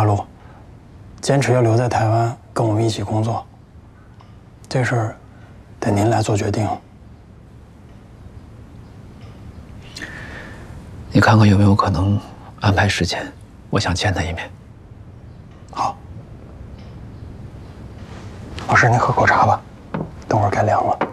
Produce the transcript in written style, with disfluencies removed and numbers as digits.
陆，坚持要留在台湾跟我们一起工作。这事儿得您来做决定。 你看看有没有可能安排时间，我想见他一面。 好，老师您喝口茶吧，等会儿该凉了。